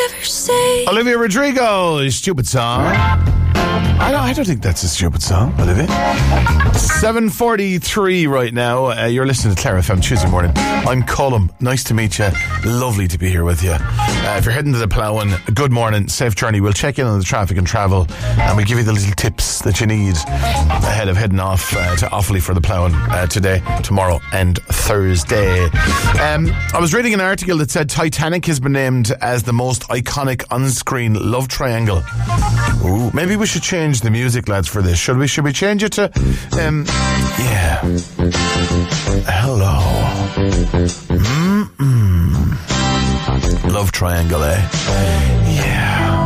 ever say. Olivia Rodrigo, Stupid Song. I don't think that's a stupid song, Olivia. 7:43 right now. You're listening to Clare FM Tuesday morning. I'm Colm. Nice to meet you. Lovely to be here with you. If you're heading to the ploughing, good morning, safe journey. We'll check in on the traffic and travel, and we'll give you the little tips that you need ahead of heading off to Offaly for the ploughing today, tomorrow, and Thursday. I was reading an article that said Titanic has been named as the most iconic on-screen love triangle. Ooh, maybe we should change the music, lads, for this. Should we change it to yeah, hello, love triangle, eh? Yeah.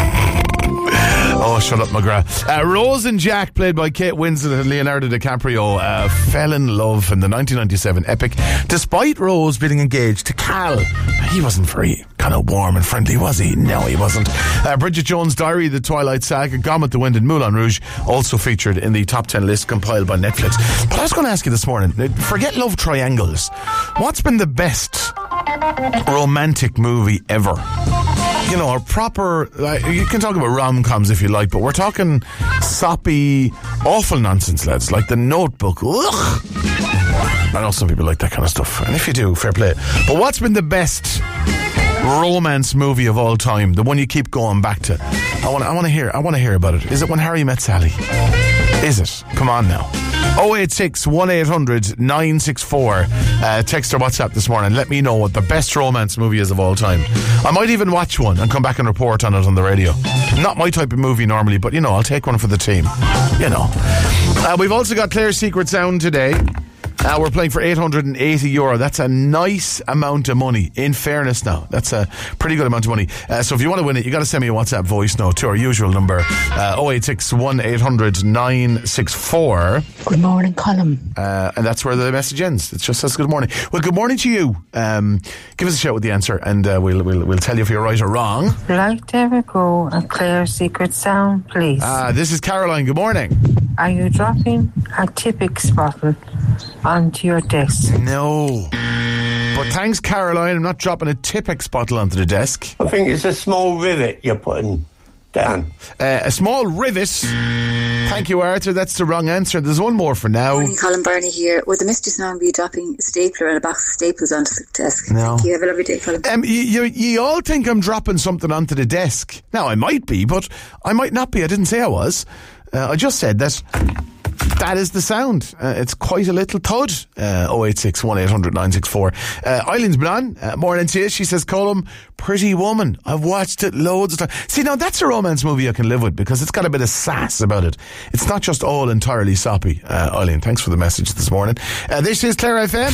Oh, shut up, McGrath. Rose and Jack, played by Kate Winslet and Leonardo DiCaprio, fell in love in the 1997 epic, despite Rose being engaged to Cal. He wasn't very kind of warm and friendly, was he? No, he wasn't. Bridget Jones' Diary, The Twilight Saga, Gone with the Wind and Moulin Rouge also featured in the top 10 list compiled by Netflix. But I was going to ask you this morning, forget love triangles. What's been the best romantic movie ever? You know, a proper, you can talk about rom-coms if you like, but we're talking soppy, awful nonsense, lads, like The Notebook. Ugh. I know some people like that kind of stuff, and if you do, fair play. But what's been the best romance movie of all time? The one you keep going back to. I want to hear about it. Is it When Harry Met Sally? Is it? Come on now. 086 1800 964. Text or WhatsApp this morning. Let me know what the best romance movie is of all time. I might even watch one and come back and report on it on the radio. Not my type of movie normally, but you know, I'll take one for the team. You know. We've also got Clare's Secret Sound today. We're playing for €880. That's a nice amount of money. In fairness now, that's a pretty good amount of money. So if you want to win it, you got to send me a WhatsApp voice note to our usual number, 086 1800 964. Good morning, Colm. And that's where the message ends. It just says good morning. Well, good morning to you. Give us a shout with the answer, and we'll tell you if you're right or wrong. Like to ever go a Clare's Secret Sound, please? This is Caroline. Good morning. Are you dropping a Tipex bottle onto your desk? No. But thanks, Caroline. I'm not dropping a Tipex bottle onto the desk. I think it's a small rivet you're putting down. A small rivet. Thank you, Arthur. That's the wrong answer. There's one more for now. Morning, Colin Barney here. Would the mistress now be dropping a stapler and a box of staples onto the desk? No. Thank you. Have a lovely day, Colin. You all think I'm dropping something onto the desk. Now, I might be, but I might not be. I didn't say I was. I just said that is the sound. It's quite a little thud. 086 1800 964. Eileen's been on. Morning to you. She says, Colm, Pretty Woman. I've watched it loads of times. See, now that's a romance movie I can live with because it's got a bit of sass about it. It's not just all entirely soppy. Eileen, thanks for the message this morning. This is Clare FM.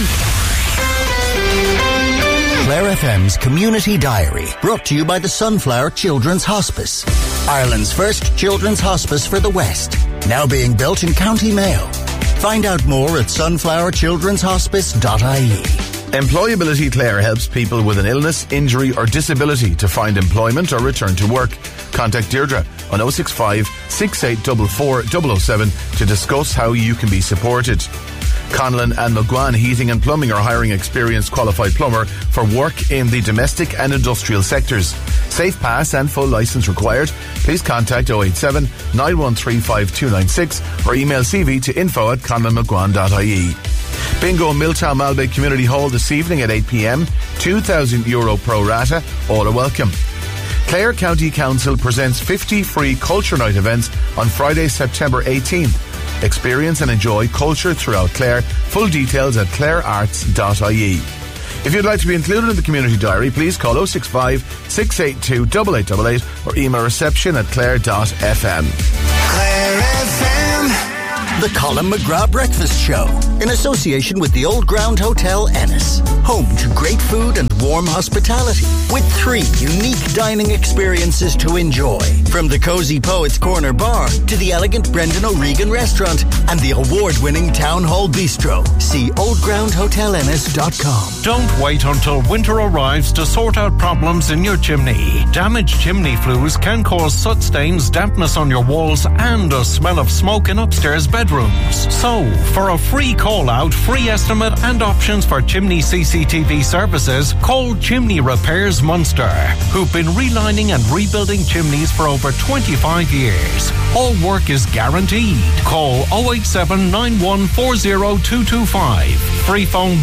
Clare FM's Community Diary, brought to you by the Sunflower Children's Hospice, Ireland's first children's hospice for the West, now being built in County Mayo. Find out more at sunflowerchildrenshospice.ie. Employability Clare helps people with an illness, injury or disability to find employment or return to work. Contact Deirdre on 065 6844 007 to discuss how you can be supported. Conlon and McGuan Heating and Plumbing are hiring experienced qualified plumber for work in the domestic and industrial sectors. Safe pass and full licence required. Please contact 087 913 5296 or email CV to info@conlonmcguan.ie. Bingo in Milltown Malbay Community Hall this evening at 8 p.m. €2,000 pro rata. All are welcome. Clare County Council presents 50 free Culture Night events on Friday, September 18th. Experience and enjoy culture throughout Clare. Full details at clarearts.ie. If you'd like to be included in the Community Diary, please call 065 682 8888 or email reception@clare.fm. Clare FM. The Colin McGrath Breakfast Show, in association with the Old Ground Hotel Ennis. Home to great food and warm hospitality, with 3 unique dining experiences to enjoy. From the Cozy Poets Corner Bar to the elegant Brendan O'Regan Restaurant and the award-winning Town Hall Bistro. See oldgroundhotelennis.com. Don't wait until winter arrives to sort out problems in your chimney. Damaged chimney flues can cause soot stains, dampness on your walls and a smell of smoke in upstairs bedrooms. bedrooms. So, for a free call-out, free estimate and options for chimney CCTV services, call Chimney Repairs Munster, who've been relining and rebuilding chimneys for over 25 years. All work is guaranteed. Call 087 9140 225. Free phone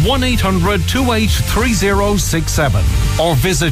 1-800-283067 or visit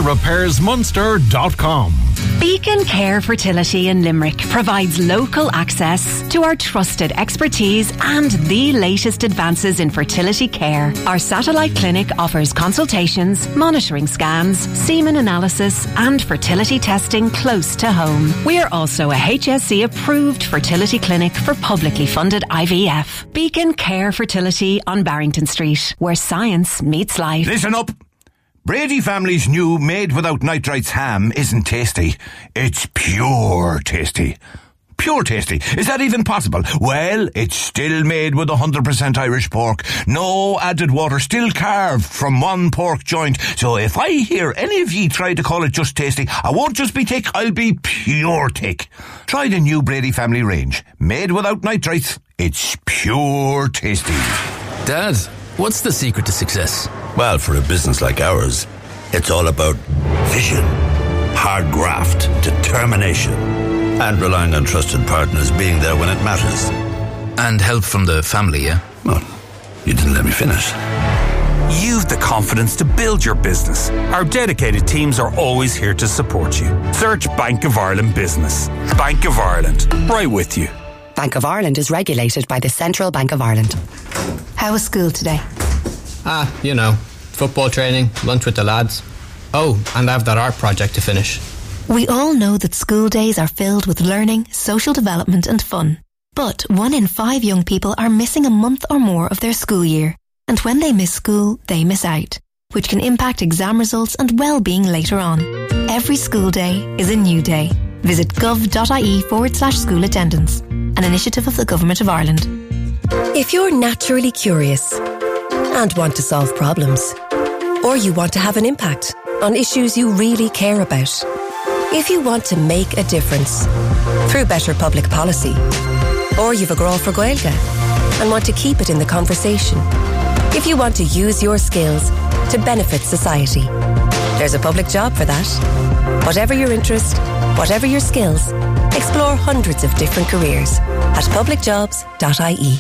chimneyrepairsmunster.com. Beacon Care Fertility in Limerick provides local access to our trusted expertise and the latest advances in fertility care. Our satellite clinic offers consultations, monitoring scans, semen analysis and fertility testing close to home. We are also a HSE approved fertility clinic for publicly funded IVF. Beacon Care Fertility on Barrington Street, where science meets life. Listen up. Brady family's new made without nitrites ham isn't tasty. It's pure tasty. Pure tasty. Is that even possible? Well, it's still made with 100% Irish pork. No added water, still carved from one pork joint. So if I hear any of ye try to call it just tasty, I won't just be thick, I'll be pure thick. Try the new Brady family range. Made without nitrites. It's pure tasty. Dad, what's the secret to success? Well, for a business like ours, it's all about vision, hard graft, determination, and relying on trusted partners being there when it matters. And help from the family, yeah? Well, you didn't let me finish. You've the confidence to build your business. Our dedicated teams are always here to support you. Search Bank of Ireland Business. Bank of Ireland, right with you. Bank of Ireland is regulated by the Central Bank of Ireland. How was school today? You know, football training, lunch with the lads. Oh, and I have that art project to finish. We all know that school days are filled with learning, social development and fun. But 1 in 5 young people are missing a month or more of their school year. And when they miss school, they miss out, which can impact exam results and well-being later on. Every school day is a new day. Visit gov.ie/school attendance, an initiative of the Government of Ireland. If you're naturally curious and want to solve problems, or you want to have an impact on issues you really care about, if you want to make a difference through better public policy, or you've a grow for Gaeilge and want to keep it in the conversation, if you want to use your skills to benefit society, there's a public job for that. Whatever your interest, whatever your skills, explore hundreds of different careers at publicjobs.ie.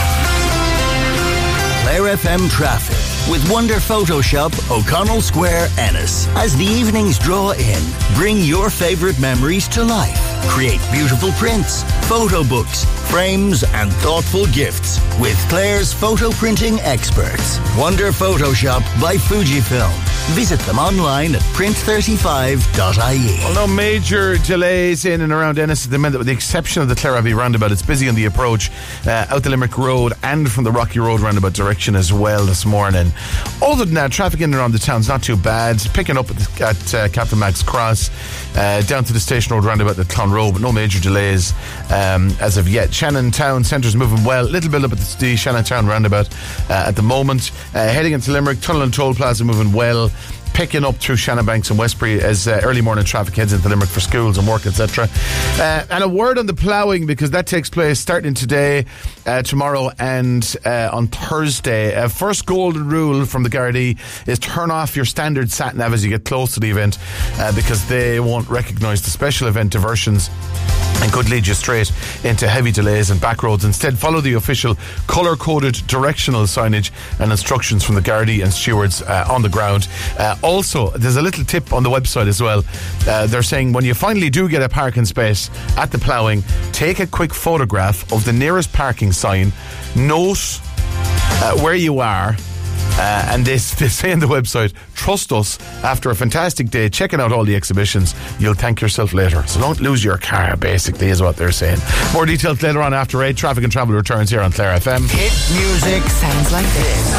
Clare FM traffic with Wonder Photoshop, O'Connell Square, Ennis. As the evenings draw in, bring your favourite memories to life. Create beautiful prints, photo books, frames and thoughtful gifts with Clare's photo printing experts. Wonder Photoshop by Fujifilm. Visit them online at print35.ie. Well, no major delays in and around Ennis at the minute, with the exception of the Clare Abbey roundabout. It's busy on the approach out the Limerick Road and from the Rocky Road roundabout direction as well this morning. Other than that, traffic in and around the town's not too bad. Picking up at Captain Max Cross, down to the Station Road roundabout at Clon Road, but no major delays as of yet. Shannon Town Centre's moving well. Little bit up at the Shannon Town roundabout at the moment. Heading into Limerick, Tunnel and Toll Plaza moving well. Picking up through Shannonbanks and Westbury as early morning traffic heads into Limerick for schools and work, etc. And a word on the ploughing, because that takes place starting today, tomorrow and on Thursday. First golden rule from the Gardaí is turn off your standard sat-nav as you get close to the event, because they won't recognise the special event diversions and could lead you straight into heavy delays and back roads. Instead, follow the official colour-coded directional signage and instructions from the Gardaí and stewards on the ground. Also, there's a little tip on the website as well. They're saying when you finally do get a parking space at the ploughing, take a quick photograph of the nearest parking sign, note where you are, and they say on the website, trust us, after a fantastic day checking out all the exhibitions, you'll thank yourself later. So don't lose your car, basically, is what they're saying. More details later on after 8. Traffic and Travel returns here on Clare FM. Hit music sounds like this.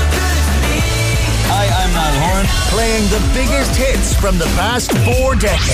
Hi, I'm Niall Horan. Playing the biggest hits from the past 4 decades.